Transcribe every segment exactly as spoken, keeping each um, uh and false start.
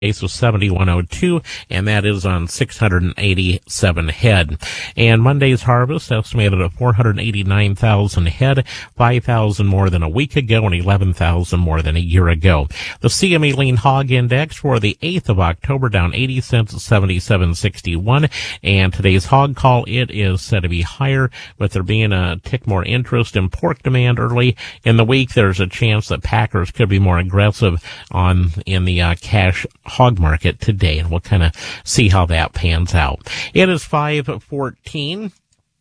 So seventy-one oh two, and that is on six hundred eighty-seven head. And Monday's harvest estimated at four hundred eighty-nine thousand head, five thousand more than a week ago and eleven thousand more than a year ago. The C M E Lean Hog Index for the eighth of October down eighty cents at seventy-seven sixty-one. And today's hog call, it is said to be higher, with there being a tick more interest in pork demand early in the week. There's a chance that packers could be more aggressive on in the uh, cash hog market today, and we'll kind of see how that pans out. It is five fourteen.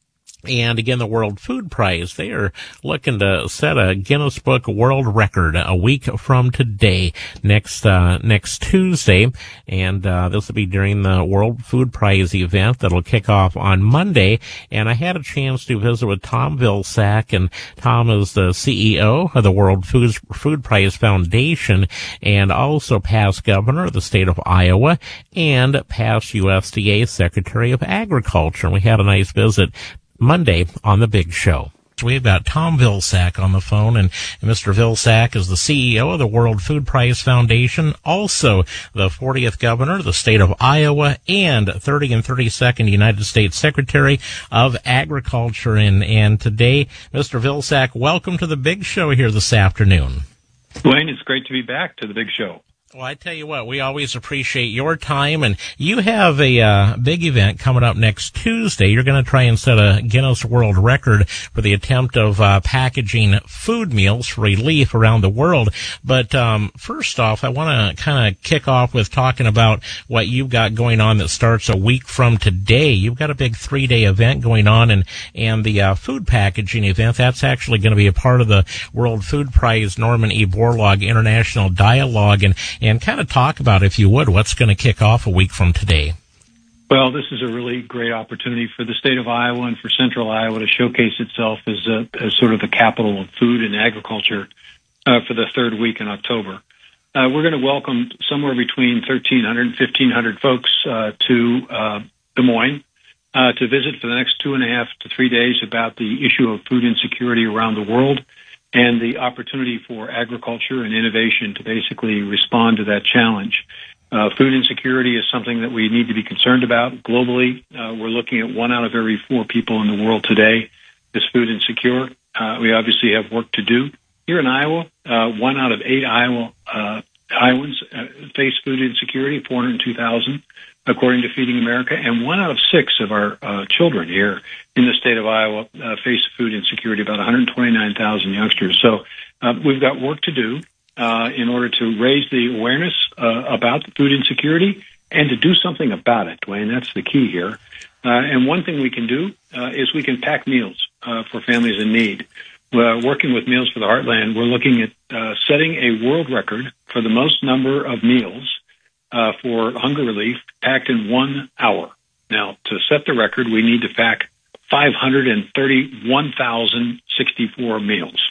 And again, the World Food Prize, they are looking to set a Guinness Book World Record a week from today, next, uh, next Tuesday. And, uh, this will be during the World Food Prize event that'll kick off on Monday. And I had a chance to visit with Tom Vilsack, and Tom is the C E O of the World Food, Food Prize Foundation, and also past governor of the state of Iowa and past U S D A Secretary of Agriculture. And we had a nice visit Monday on The Big Show. We've got Tom Vilsack on the phone, and Mister Vilsack is the C E O of the World Food Prize Foundation, also the fortieth governor of the state of Iowa, and thirty and thirty-second United States Secretary of Agriculture. And, and today, Mister Vilsack, welcome to The Big Show here this afternoon. Dwayne, it's great to be back to The Big Show. Well, I tell you what, we always appreciate your time, and you have a uh, big event coming up next Tuesday. You're going to try and set a Guinness World Record for the attempt of uh, packaging food meals for relief around the world. But um, first off, I want to kind of kick off with talking about what you've got going on that starts a week from today. You've got a big three-day event going on, and, and the uh, food packaging event, that's actually going to be a part of the World Food Prize Norman E. Borlaug International Dialogue. And And kind of talk about, if you would, what's going to kick off a week from today. Well, this is a really great opportunity for the state of Iowa and for central Iowa to showcase itself as, a, as sort of the capital of food and agriculture uh, for the third week in October. Uh, we're going to welcome somewhere between thirteen hundred and fifteen hundred folks uh, to uh, Des Moines uh, to visit for the next two and a half to three days about the issue of food insecurity around the world, and the opportunity for agriculture and innovation to basically respond to that challenge. Uh, food insecurity is something that we need to be concerned about globally. Uh, we're looking at one out of every four people in the world today is food insecure. Uh, we obviously have work to do. Here in Iowa, uh, one out of eight Iowa uh, Iowans uh, face food insecurity, four hundred two thousand, according to Feeding America, and one out of six of our uh, children here in the state of Iowa uh, face food insecurity, about one hundred twenty-nine thousand youngsters. So uh, we've got work to do uh, in order to raise the awareness uh, about the food insecurity and to do something about it, Dwayne. That's the key here. Uh, and one thing we can do uh, is we can pack meals uh, for families in need. Uh, working with Meals for the Heartland, we're looking at uh, setting a world record for the most number of meals Uh, for hunger relief packed in one hour. Now, to set the record, we need to pack five hundred thirty-one thousand sixty-four meals.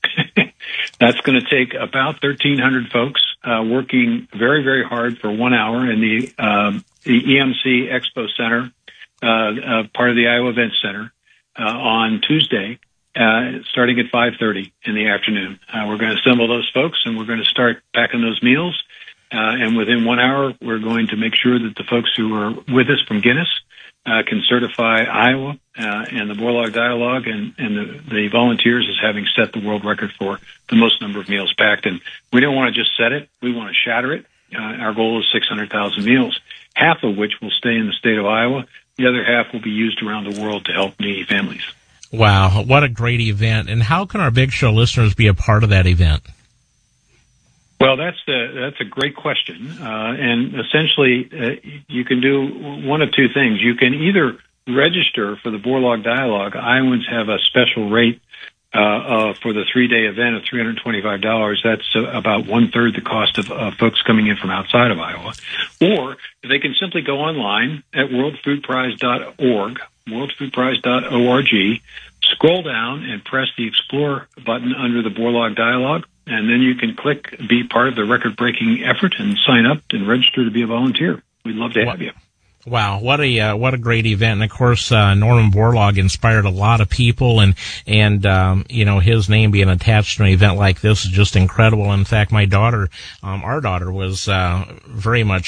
That's going to take about thirteen hundred folks uh, working very, very hard for one hour in the, um, the E M C Expo Center, uh, uh, part of the Iowa Event Center, uh, on Tuesday, uh, starting at five thirty in the afternoon. Uh, we're going to assemble those folks, and we're going to start packing those meals. Uh, and within one hour, we're going to make sure that the folks who are with us from Guinness uh, can certify Iowa uh, and the Borlaug Dialogue and, and the, the volunteers as having set the world record for the most number of meals packed. And we don't want to just set it. We want to shatter it. Uh, our goal is six hundred thousand meals, half of which will stay in the state of Iowa. The other half will be used around the world to help needy families. Wow, what a great event. And how can our Big Show listeners be a part of that event? Well, that's the, that's a great question. Uh, and essentially, uh, you can do one of two things. You can either register for the Borlaug Dialogue. Iowans have a special rate uh, uh, for the three-day event of three hundred twenty-five dollars. That's uh, about one-third the cost of uh, folks coming in from outside of Iowa. Or they can simply go online at world food prize dot org, world food prize dot org, scroll down and press the Explore button under the Borlaug Dialogue, and then you can click Be Part of the Record-Breaking Effort and sign up and register to be a volunteer. We'd love to have you. Wow, what a uh, what a great event! And of course, uh, Norman Borlaug inspired a lot of people, and and um, you know, his name being attached to an event like this is just incredible. In fact, my daughter, um, our daughter, was uh, very much